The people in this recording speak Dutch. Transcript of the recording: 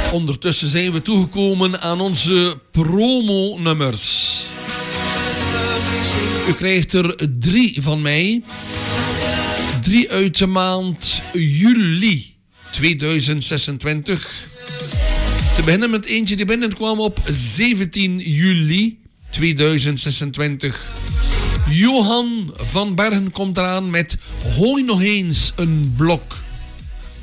Ondertussen zijn we toegekomen aan onze promo-nummers. U krijgt er 3 van mij. 3 uit de maand juli 2026. Te beginnen met eentje die binnenkwam op 17 juli 2026. Johan van Bergen komt eraan met Hooi nog eens een blok.